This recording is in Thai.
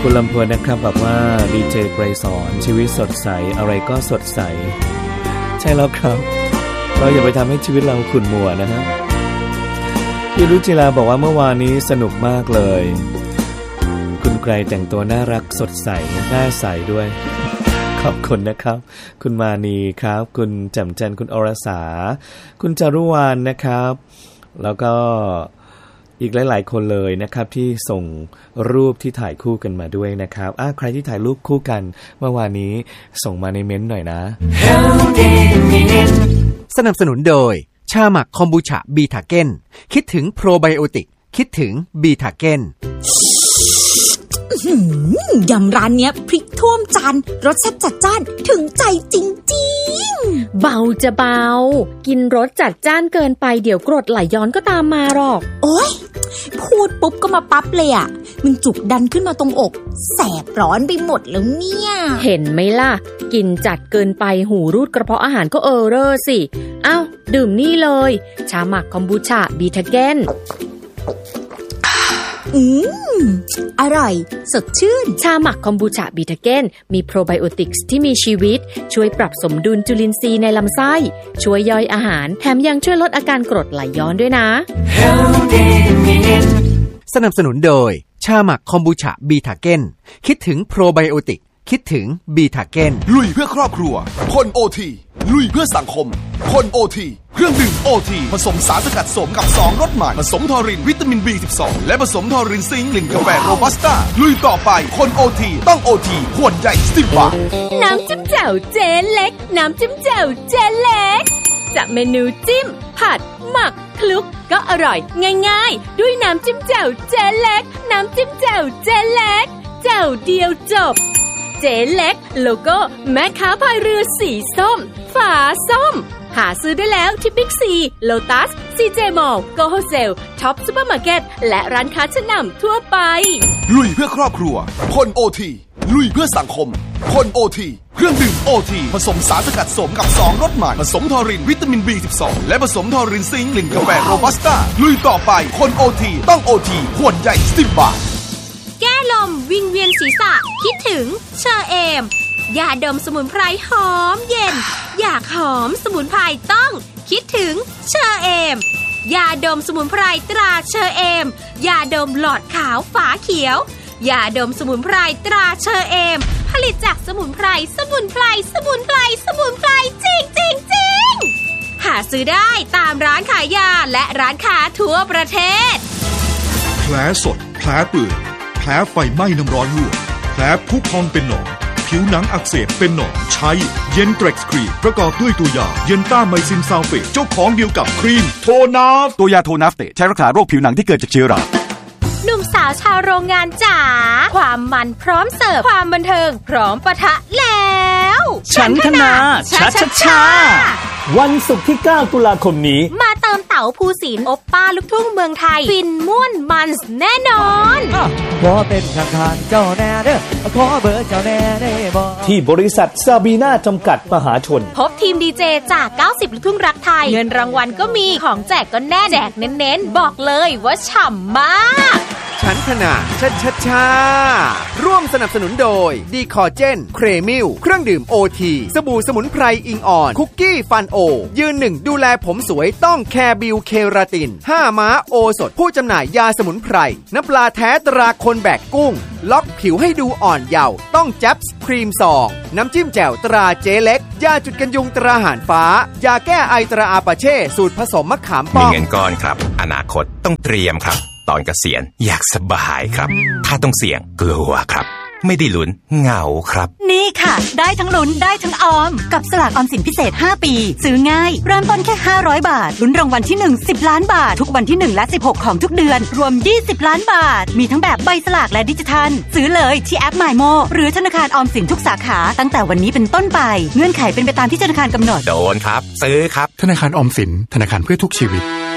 คุณลำพวนนะครับบอกว่าดีเจไกรสอนชีวิตสดใสอะไรก็สดใสใช่แล้วครับเราอย่าไปทำให้ชีวิตเราขุ่นมัวนะฮะพี่รุจิราบอกว่าเมื่อวานนี้สนุกมากเลยคุณไกรแต่งตัวน่ารักสดใสน่าใสด้วยขอบคุณนะครับคุณมานีครับคุณแจ่มจันทร์คุณอรสาคุณจารุวรรณนะครับแล้วก็อีกหลายๆคนเลยนะครับที่ส่งรูปที่ถ่ายคู่กันมาด้วยนะครับใครที่ถ่ายรูปคู่กันเมื่อวานนี้ส่งมาในเม้นต์หน่อยนะสนับสนุนโดยชาหมักคอมบูชาบีทาเก้นคิดถึงโปรไบโอติกคิดถึงบีทาเก้นยำร้านเนี้ยพริกท่วมจานรสแซ่บจัดจ้านถึงใจจริงๆเบาจะเบากินรสจัดจ้านเกินไปเดี๋ยวกรดไหลย้อนก็ตามมาหรอกโอ๊ยพูดปุ๊บก็มาปั๊บเลยอ่ะมันจุกดันขึ้นมาตรงอกแสบร้อนไปหมดแล้วเนี่ยเห็นไหมล่ะกินจัดเกินไปหูรูดกระเพาะอาหารก็เรอสิดื่มนี่เลยชาหมักคอมบูชาบีทาเก้นอร่อยสดชื่นชาหมักคอมบูชาบีทาเก้นมีโปรไบโอติกส์ที่มีชีวิตช่วยปรับสมดุลจุลินทรีย์ในลำไส้ช่วยย่อยอาหารแถมยังช่วยลดอาการกรดไหลย้อนด้วยนะสนับสนุนโดยชาหมักคอมบูชาบีทาเก้นคิดถึงโปรไบโอติกคิดถึงบีทาเก้นลุยเพื่อครอบครัวคนโอทีลุยเพื่อสังคมคนโอทีเครื่องดื่มโอทีผสมสารสกัดสมกับ2รสใหม่ผสมทอรินวิตามิน B12 และผสมทอรินซิงค์กลิ่นกาแฟโรบัสต้าลุยต่อไปคนโอทีต้องโอทีขวดใหญ่10 บาทน้ำจิ้มแจ่วเจ๊เล็กน้ำจิ้มแจ่วเจ๊เล็กจากเมนูจิ้มผัดหมักคลุกก็อร่อยง่ายๆด้วยน้ำจิ้มแจ่วเจ๊เล็กน้ำจิ้มแจ่วเจ๊เล็กแจ่วเดียวจบเจ๊เล็กโลโก้แม่ค้าพายเรือสีส้มฝาส้มหาซื้อได้แล้วที่บิ๊กซีโลตัสซีเจมอลล์โกโฮเซลท็อปซุปเปอร์มาร์เก็ตและร้านค้าชั้นนำทั่วไปลุยเพื่อครอบครัวคนโอทีลุยเพื่อสังคมคนโอทีเครื่องดื่มโอทีผสมสารสกัดสมกับ2รสใหม่ผสมทอรินวิตามิน B12 และผสมทอรินซิงค์กลิ่นกาแฟโรบัสต้าลุยต่อไปคนโอทีต้องโอทีขวดใหญ่10 บาทแก้ลมวิงเวียนศีรษะคิดถึงเชอเอมยาดมสมุนไพรหอมเย็นอยากหอมสมุนไพรต้องคิดถึงเชอเอมยาดมสมุนไพรตราเชอเอมยาดมหลอดขาวฝาเขียวยาดมสมุนไพรตราเชอเอมผลิตจากสมุนไพรจริงหาซื้อได้ตามร้านขายยาและร้านค้าทั่วประเทศแผลสดแผลเปื่อยแผลไฟไหม้น้ำร้อนลวกแผลพุพองเป็นหนองผิวหนังอักเสบเป็นหนองใช้เย็นเทร็กซ์ครีมประกอบด้วยตัวยาเย็นต้าไมซินซัลเฟตเจ้าของเดียวกับครีมโทนาฟตัวยาโทนาฟเตใช้รักษาโรคผิวหนังที่เกิดจากเชื้อราหนุ่มสาวชาวโรงงานจ๋าความมันพร้อมเสิร์ฟความบันเทิงพร้อมปะทะแล้วฉันทนาชาวันศุกร์ที่9 ตุลาคมนี้มาเติมเต๋าภูสินทร์โอปป้าลูกทุ่งเมืองไทยฟินม่วนมันแน่นอนขอเป็นทางการเจ้าแน่เด้อขอเบอร์เจ้าแน่ได้บ่ที่บริษัทซาบีน่าจำกัดมหาชนพบทีมดีเจจาก90ลูกทุ่งรักไทยเงินรางวัลก็มีของแจกก็แน่แจกเน้นๆบอกเลยว่าฉ่ำมากฉันทนาชาร่วมสนับสนุนโดยดีคอเจนเครมิลเครื่องดื่มโอทีสบู่สมุนไพรอิงอ่อนคุกกี้ฟันโอยืนหนึ่งดูแลผมสวยต้องแคร์บิวเคราติน5ม้าโอสดผู้จำหน่ายยาสมุนไพรน้ำปลาแท้ตราคนแบกกุ้งล็อกผิวให้ดูอ่อนเยาว์ต้องแจ๊บส์ครีมซองน้ำจิ้มแจ่วตราเจ๊เล็กยาจุดกันยุงตราหานฟ้ายาแก้ไอตราอาปาเช่สูตรผสมมะขามป้อมมีเงินก้อนครับอนาคตต้องเตรียมครับตอนเกษียณอยากสบายครับถ้าต้องเสี่ยงกลัวครับไม่ได้ลุ้นเหงาครับนี่ค่ะได้ทั้งลุ้นได้ทั้งออมกับสลากออมสินพิเศษ5ปีซื้อง่ายเริ่มต้นแค่500 บาทลุ้นรางวัลที่1 10 ล้านบาททุกวันที่1และ16ของทุกเดือนรวม20 ล้านบาทมีทั้งแบบใบสลากและดิจิทัลซื้อเลยที่แอป MyMo หรือธนาคารออมสินทุกสาขาตั้งแต่วันนี้เป็นต้นไปเงื่อนไขเป็นไปตามที่ธนาคารกำหนดโดนครับซื้อครับธนาคารออมสินธนาคารเพื่อทุกชีวิต